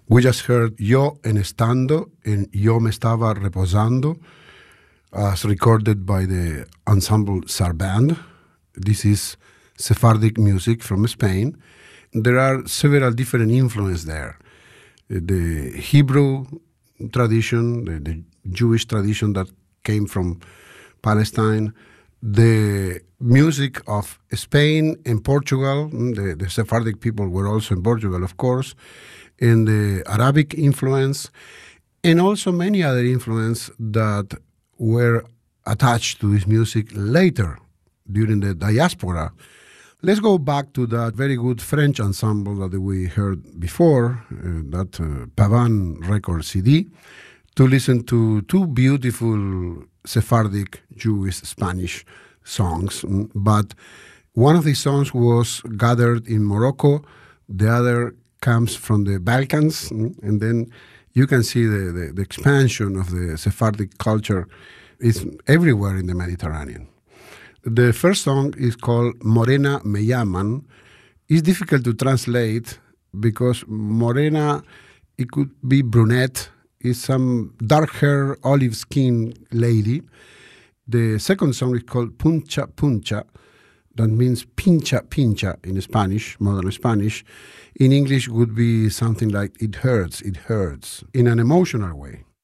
We just heard Yo en estando and Yo me estaba reposando, as recorded by the Ensemble Sarband. This is Sephardic music from Spain. There are several different influences there. The Hebrew tradition, the Jewish tradition that came from Palestine, the music of Spain and Portugal, the Sephardic people were also in Portugal, of course, and the Arabic influence, and also many other influences that were attached to this music later during the diaspora. Let's go back to that very good French ensemble that we heard before, that Pavan record CD, to listen to two beautiful Sephardic, Jewish, Spanish songs. But one of these songs was gathered in Morocco, the other comes from the Balkans, and then you can see the expansion of the Sephardic culture is everywhere in the Mediterranean. The first song is called Morena Me Llaman. It's difficult to translate because morena, it could be brunette, is some dark hair, olive skin lady. The second song is called Puncha Puncha. That means pincha pincha in Spanish, modern Spanish. In English would be something like it hurts, in an emotional way.